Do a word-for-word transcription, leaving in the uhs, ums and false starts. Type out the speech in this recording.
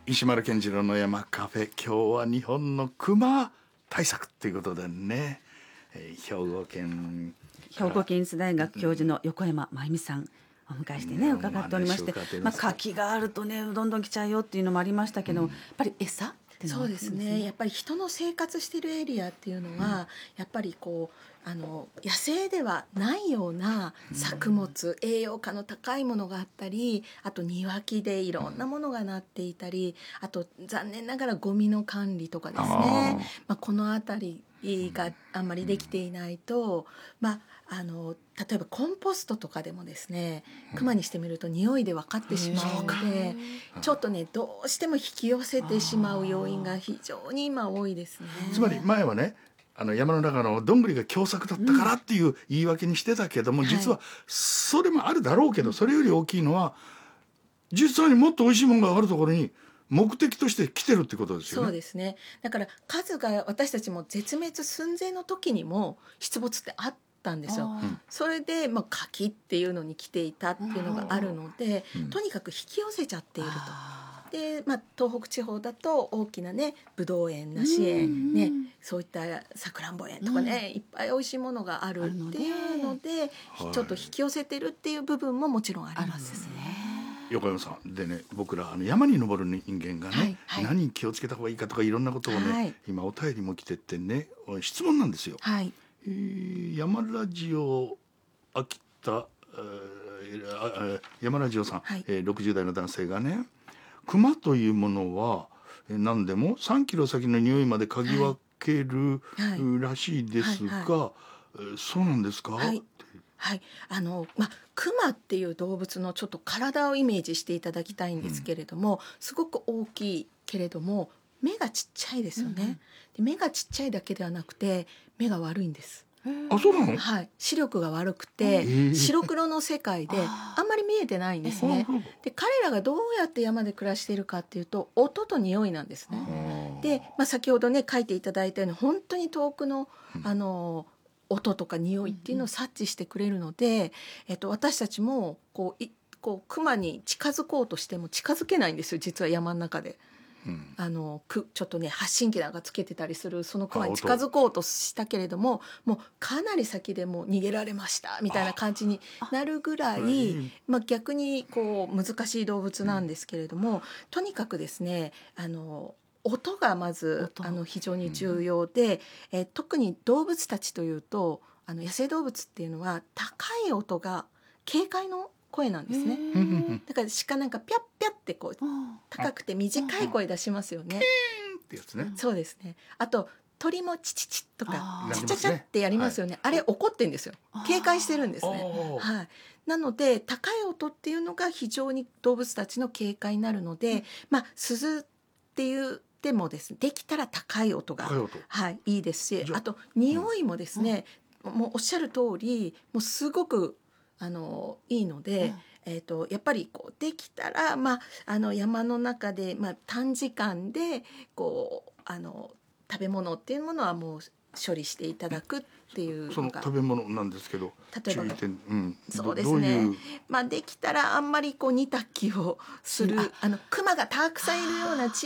石丸健次郎の山カフェ、今日は日本の熊対策ということでね、えー、兵庫県兵庫県立大学教授の横山真由美さんお迎えしてね、伺っておりまして、まあ、柿があるとねどんどん来ちゃうよっていうのもありましたけど、うん、やっぱり餌っていうのは、 そうですね、やっぱり人の生活しているエリアっていうのは、うん、やっぱりこうあの野生ではないような作物、うん、栄養価の高いものがあったり、あと庭木でいろんなものがなっていたり、あと残念ながらゴミの管理とかですね、あ、まあ、このあたりがあんまりできていないと、まあ、あの例えばコンポストとかでもですね、クマにしてみると匂いで分かってしまうので、ちょっとねどうしても引き寄せてしまう要因が非常に今多いですね。 つまり前はね、あの山の中のどんぐりが凶作だったからっていう言い訳にしてたけども、うん、実はそれもあるだろうけど、はい、それより大きいのは実際にもっと美味しいものがあるところに目的として来てるってことですよね。 そうですね。だから数が私たちも絶滅寸前の時にも出没ってあったんですよ。それで、まあ、柿っていうのに来ていたっていうのがあるので、とにかく引き寄せちゃっていると。で、まあ、東北地方だと大きなねぶどう園、梨園、ね、そういったさくらんぼ園とかね、うん、いっぱい美味しいものがあるっていうので、はい、ちょっと引き寄せてるっていう部分ももちろんありますですね。 横山さんでね、僕らあの山に登る人間がね、はいはい、何に気をつけた方がいいかとかいろんなことをね、はい、今お便りも来てってね、質問なんですよ。はい、えー、山ラジオ秋田、えー、山ラジオさん、はい、えー、ろくじゅう代の男性がね、熊というものは何でもさんキロ先の匂いまで嗅ぎ分けるらしいですが、はいはいはい、そうなんですか？はいはい、あのまあクマっていう動物のちょっと体をイメージしていただきたいんですけれども、うん、すごく大きいけれども目がちっちゃいですよね、うんうん、で目がちっちゃいだけではなくて目が悪いんです。 あ、そうなの？ はい、視力が悪くて白黒の世界であんまり見えてないんですね。で彼らがどうやって山で暮らしているかっていうと音と匂いなんですね。で、まあ、先ほどね書いていただいたように本当に遠くのあの音とか匂いっていうのを察知してくれるので、えっと、私たちもこういこう熊に近づこうとしても近づけないんですよ、実は山の中で。うん、あのくちょっとね発信機なんかつけてたりするその熊に近づこうとしたけれども、もうかなり先でもう逃げられましたみたいな感じになるぐらい、まあ、逆にこう難しい動物なんですけれども、とにかくですね、あの音がまずあの非常に重要で、えー、特に動物たちというとあの野生動物っていうのは高い音が警戒の声なんですね。だから鹿なんかピャッピャッってこう高くて短い声出しますよね。 ってやつね。 そうですね。あと鳥もチチチとかチャチャチャってやりますよね。はい、あれ怒ってんですよ。警戒してるんですね。はい。なので高い音っていうのが非常に動物たちの警戒になるので、うん、まあ鈴っていうでもですね、できたら高い音が高い音、 はい、いいですし、あと匂いもですね、うん、もうおっしゃる通りもうすごくあのいいので、うん、えーと、やっぱりこうできたら、まあ、あの山の中で、まあ、短時間でこうあの食べ物っていうものはもう処理していただくっていうのが、 その食べ物なんですけど、 例えば、 注意点、うん、 そうですね、まあ、できたらあんまりこう煮炊きをする、あの熊がたくさんいるような地